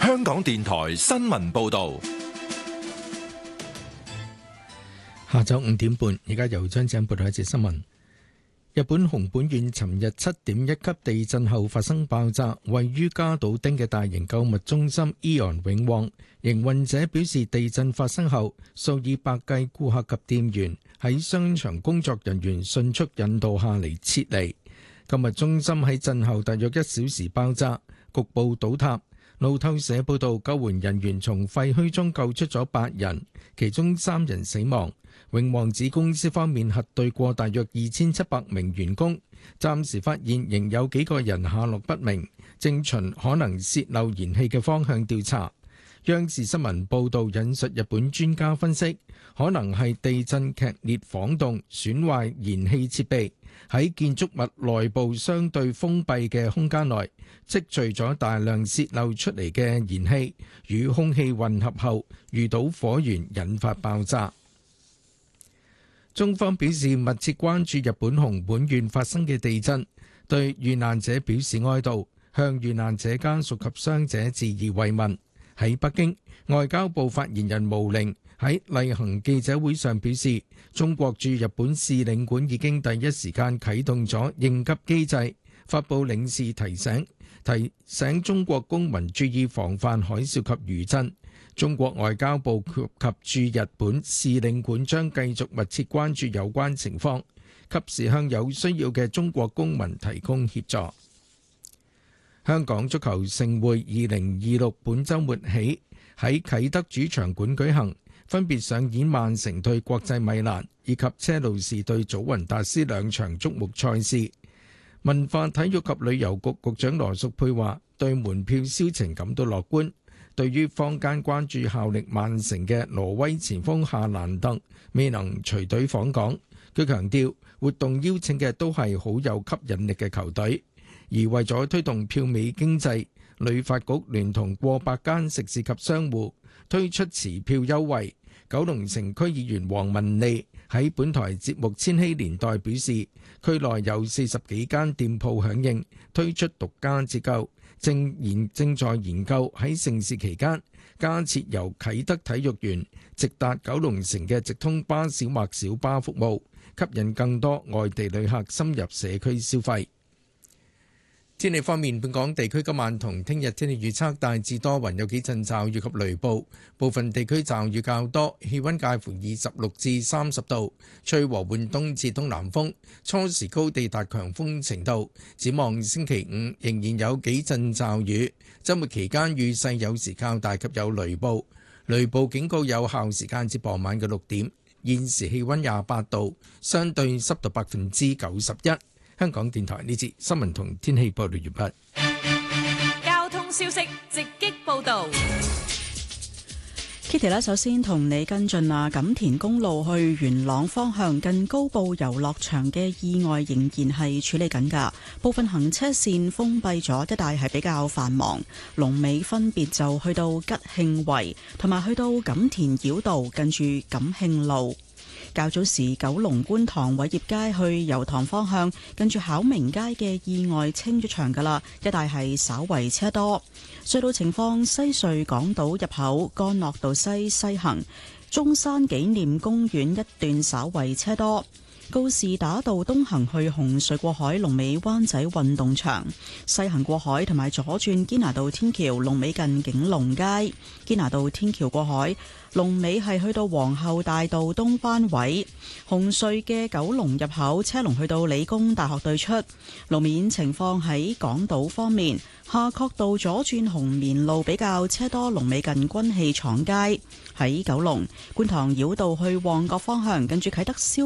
香港電台新聞報道。 下晝5點半，而家由張子欣報道一節新聞。日本熊本縣尋日7.1級地震後發生爆炸，位於加島町嘅大型購物中心AEON永旺營運者表示，地震發生後，數以百計顧客及店員喺商場工作人員迅速引導下嚟撤離。購物中心喺震後大約1小時爆炸，局部倒塌。路透社報道，救援人員從廢墟中救出咗8人，其中3人死亡。永旺子公司方面核對過大約2700名員工，暫時發現仍有幾個人下落不明，正循可能洩漏燃氣嘅方向調查。央視新聞報導引述日本專家分析，可能係地震劇烈晃動損壞燃氣設備，喺建築物內部相對封閉嘅空間內積聚咗大量洩漏出嚟嘅燃氣，與空氣混合後遇到火源引發爆炸。中方表示密切關注日本熊本縣發生嘅地震，對遇難者表示哀悼，向遇難者家屬及傷者致以慰問。喺北京，外交部發言人毛寧喺例行記者會上表示，中國駐日本使領館已經第一時間啟動咗應急機制，發布領事提醒中國公民注意防範海嘯及餘震。中國外交部及駐日本使領館將繼續密切關注有關情況，及時向有需要嘅中國公民提供協助。香港足球盛會2026本週末起喺啟德主場館舉行，分別上演曼城對國際米蘭以及車路士對祖雲達斯2場矚目賽事。文化體育及旅遊局局長羅淑佩話，對門票銷情感到樂觀。對於坊間關注效力曼城嘅挪威前鋒夏蘭特未能隨隊訪港，佢強調活動邀請嘅都係好有吸引力嘅球隊，而為咗推動票尾經濟，旅發局聯同過百間食肆及商戶推出持票優惠。九龍城區議員黃文利喺本台節目《千禧年代》表示，區內有40幾間店鋪響應推出獨家折扣，正在研究喺盛事期間加設由啟德體育園直達九龍城嘅直通巴士或小巴服務，吸引更多外地旅客深入社區消費。天氣方面，本港地區今晚同聽日天氣預測大致多雲，有幾陣驟雨及雷暴，部分地區驟雨較多，氣溫介乎26至30度，吹和緩東至東南風，初時高地達強風程度。展望星期五仍然有幾陣驟雨，週末期間雨勢有時較大及有雷暴，雷暴警告有效時間至傍晚嘅6點。現時氣溫28度，相對濕度91%。香港電台呢節新聞同天氣報道完畢。 交通消息直擊報道。 Kitty 咧，首先同你跟進錦田公路去元朗方向近高埗遊樂場嘅意外仍然係處理緊㗎，部分行車線封閉咗，一帶係比較繁忙。龍尾分別就去到吉慶圍同埋去到錦田繞道近住錦慶路。較早時，九龍觀塘偉業街去油塘方向，近住巧明街嘅意外清咗場㗎啦，一帶係稍為車多。隧道情況，西隧港島入口干諾道西行，中山紀念公園一段稍為車多。告士打道東行去紅隧過海，龍尾灣仔運動場；西行過海同埋左轉堅拿道天橋，龍尾近景隆街。堅拿道天橋過海，龍尾係去到皇后大道東班位。紅隧嘅九龍入口車龍去到理工大學對出。路面情況喺港島方面，夏慤道左轉紅棉路比較車多，龍尾近軍器廠街。喺九龍觀塘繞道去旺角方向，近住啟德消